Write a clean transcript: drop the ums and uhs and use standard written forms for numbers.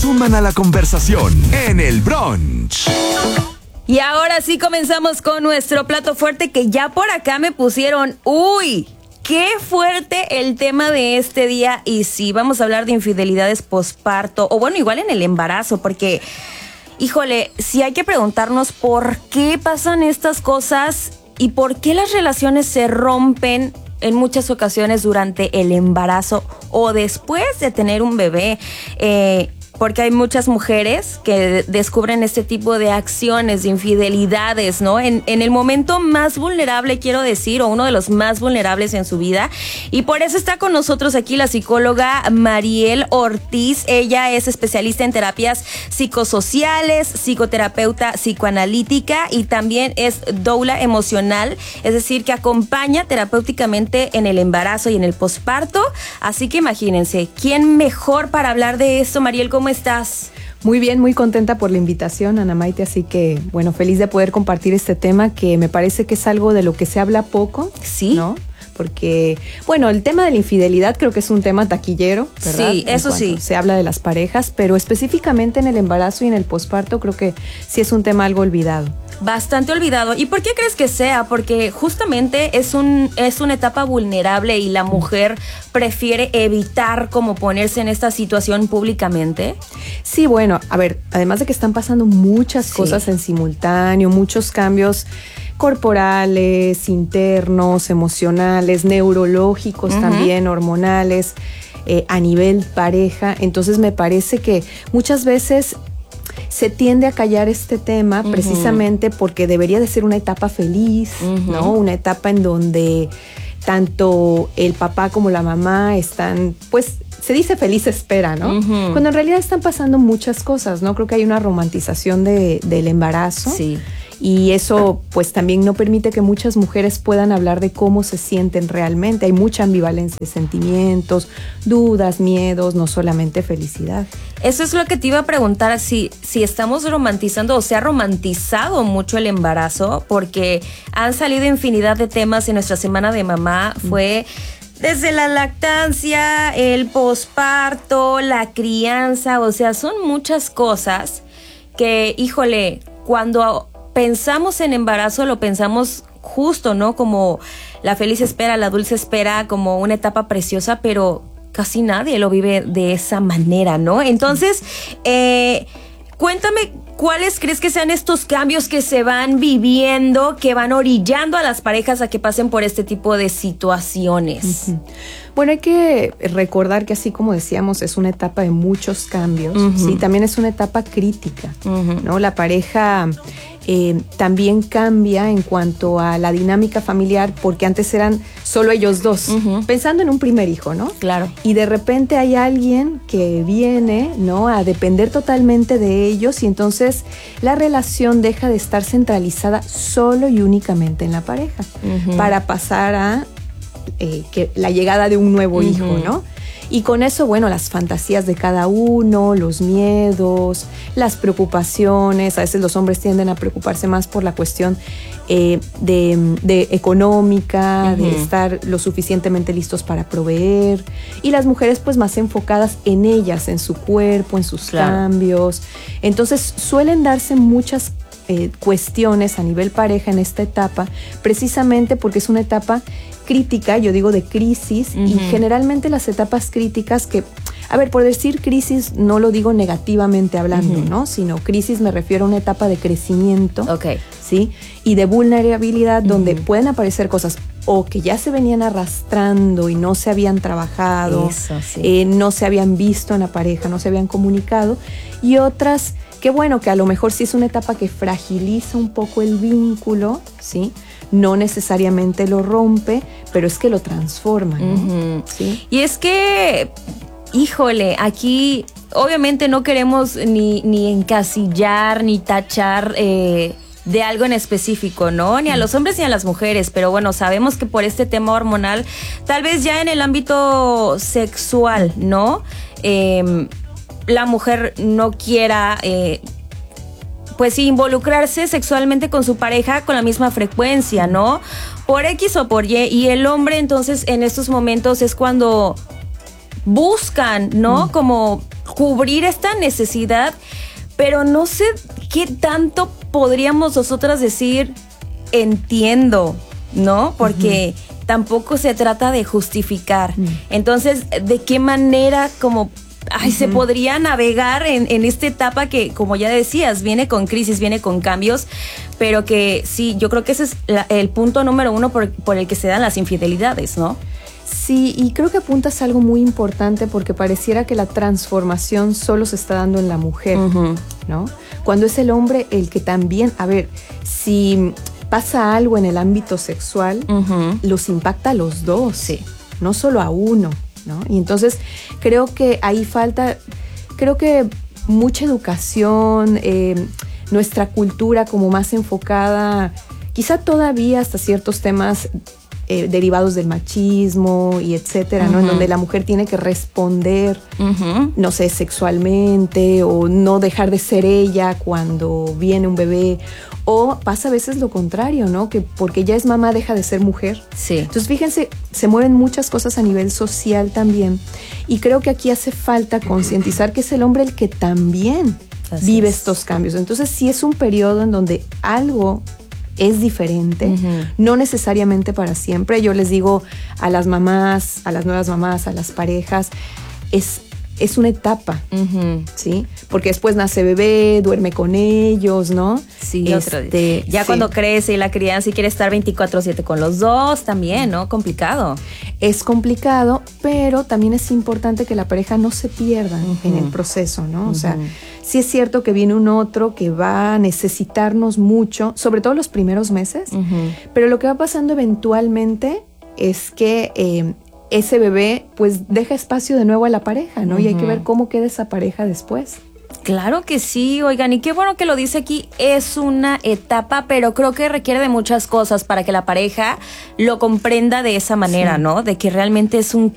suman a la conversación en el brunch. Y ahora sí comenzamos con nuestro plato fuerte, que ya por acá me pusieron, ¡uy! ¡Qué fuerte el tema de este día! Y sí, vamos a hablar de infidelidades posparto, o bueno, igual en el embarazo, porque, híjole, sí hay que preguntarnos por qué pasan estas cosas y por qué las relaciones se rompen en muchas ocasiones durante el embarazo o después de tener un bebé. Porque hay muchas mujeres que descubren este tipo de acciones, de infidelidades, ¿no? En el momento más vulnerable, quiero decir, o uno de los más vulnerables en su vida. Y por eso está con nosotros aquí la psicóloga Mariel Ortiz. Ella es especialista en terapias psicosociales, psicoterapeuta psicoanalítica y también es doula emocional, es decir, que acompaña terapéuticamente en el embarazo y en el posparto. Así que imagínense, ¿quién mejor para hablar de esto? Mariel, ¿cómo estás? Muy bien, muy contenta por la invitación, Ana Maite, así que, bueno, feliz de poder compartir este tema que me parece que es algo de lo que se habla poco, ¿sí? ¿no? Porque, bueno, el tema de la infidelidad creo que es un tema taquillero, ¿verdad? Sí, eso sí. Se habla de las parejas, pero específicamente en el embarazo y en el posparto creo que sí es un tema algo olvidado. Bastante olvidado. ¿Y por qué crees que sea? Porque justamente es una etapa vulnerable y la mujer prefiere evitar como ponerse en esta situación públicamente. Sí, bueno, a ver, además de que están pasando muchas cosas en simultáneo, muchos cambios corporales, internos, emocionales, neurológicos también, hormonales, a nivel pareja. Entonces me parece que muchas veces se tiende a callar este tema precisamente porque debería de ser una etapa feliz, ¿no? Una etapa en donde tanto el papá como la mamá están, pues, se dice feliz espera, ¿no? Cuando en realidad están pasando muchas cosas, ¿no? Creo que hay una romantización del embarazo. Sí. Y eso pues también no permite que muchas mujeres puedan hablar de cómo se sienten realmente. Hay mucha ambivalencia de sentimientos, dudas, miedos, no solamente felicidad. Eso es lo que te iba a preguntar, si estamos romantizando o se ha romantizado mucho el embarazo, porque han salido infinidad de temas en nuestra semana de mamá. Fue desde la lactancia, el posparto, la crianza, o sea, son muchas cosas que, híjole, cuando pensamos en embarazo, lo pensamos justo, ¿no? Como la feliz espera, la dulce espera, como una etapa preciosa, pero casi nadie lo vive de esa manera, ¿no? Entonces, cuéntame, ¿cuáles crees que sean estos cambios que se van viviendo, que van orillando a las parejas a que pasen por este tipo de situaciones? Bueno, hay que recordar que así como decíamos, es una etapa de muchos cambios, ¿sí? También es una etapa crítica, ¿no? La pareja también cambia en cuanto a la dinámica familiar, porque antes eran solo ellos dos, pensando en un primer hijo, ¿no? Claro. Y de repente hay alguien que viene, ¿no?, a depender totalmente de ellos, y entonces la relación deja de estar centralizada solo y únicamente en la pareja, para pasar a que la llegada de un nuevo hijo, ¿no? Y con eso, bueno, las fantasías de cada uno, los miedos, las preocupaciones. A veces los hombres tienden a preocuparse más por la cuestión de económica, de estar lo suficientemente listos para proveer. Y las mujeres pues más enfocadas en ellas, en su cuerpo, en sus cambios. Entonces suelen darse muchas cuestiones a nivel pareja en esta etapa, precisamente porque es una etapa crítica, yo digo de crisis, y generalmente las etapas críticas que, a ver, por decir crisis no lo digo negativamente hablando, ¿no? Sino crisis me refiero a una etapa de crecimiento, ¿sí? Y de vulnerabilidad, donde pueden aparecer cosas o que ya se venían arrastrando y no se habían trabajado, no se habían visto en la pareja, no se habían comunicado, y otras que, bueno, que a lo mejor sí es una etapa que fragiliza un poco el vínculo, ¿sí? No necesariamente lo rompe, pero es que lo transforma, ¿no? ¿Sí? Y es que, híjole, aquí obviamente no queremos ni encasillar, ni tachar de algo en específico, ¿no? Ni a los hombres ni a las mujeres, pero bueno, sabemos que por este tema hormonal, tal vez ya en el ámbito sexual, ¿no? La mujer no quiera pues sí, involucrarse sexualmente con su pareja con la misma frecuencia, ¿no? Por X o por Y. Y el hombre, entonces, en estos momentos es cuando buscan, ¿no? Como cubrir esta necesidad, pero no sé qué tanto podríamos nosotras decir entiendo, ¿no? Porque tampoco se trata de justificar. Entonces, ¿de qué manera como se podría navegar en esta etapa que, como ya decías, viene con crisis, viene con cambios, pero que sí, yo creo que ese es el punto número uno por el que se dan las infidelidades, ¿no? Sí, y creo que apuntas a algo muy importante porque pareciera que la transformación solo se está dando en la mujer, ¿no? Cuando es el hombre el que también, a ver, si pasa algo en el ámbito sexual, los impacta a los dos, sí, no solo a uno, ¿no? Y entonces creo que ahí falta, mucha educación, nuestra cultura como más enfocada, quizá todavía hasta ciertos temas derivados del machismo y etcétera, ¿no? En donde la mujer tiene que responder, no sé, sexualmente, o no dejar de ser ella cuando viene un bebé, o pasa a veces lo contrario, ¿no? Que porque ya es mamá deja de ser mujer. Sí. Entonces, fíjense, se mueven muchas cosas a nivel social también, y creo que aquí hace falta concientizar que es el hombre el que también vive estos cambios. Entonces, sí es un periodo en donde algo es diferente, no necesariamente para siempre. Yo les digo a las mamás, a las nuevas mamás, a las parejas, es una etapa, ¿sí? Porque después nace bebé, duerme con ellos, ¿no? Sí, ya cuando crece y la crianza y quiere estar 24/7 con los dos también, ¿no? Complicado. Es complicado, pero también es importante que la pareja no se pierda en el proceso, ¿no? O sea, sí es cierto que viene un otro que va a necesitarnos mucho, sobre todo los primeros meses, pero lo que va pasando eventualmente es que ese bebé pues deja espacio de nuevo a la pareja, ¿no? Y hay que ver cómo queda esa pareja después. Claro que sí, oigan, y qué bueno que lo dice aquí, es una etapa, pero creo que requiere de muchas cosas para que la pareja lo comprenda de esa manera, ¿no? De que realmente es un